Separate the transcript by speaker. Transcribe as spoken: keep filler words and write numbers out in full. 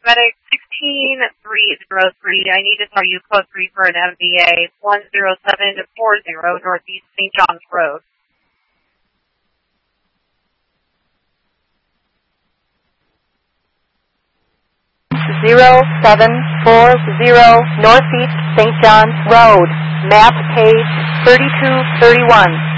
Speaker 1: Medic sixteen three zero three. I need to tell you code three for an M V A one zero seven four zero Northeast Saint John's Road.
Speaker 2: zero seven four zero Northeast Saint John's Road. Map page thirty-two thirty-one.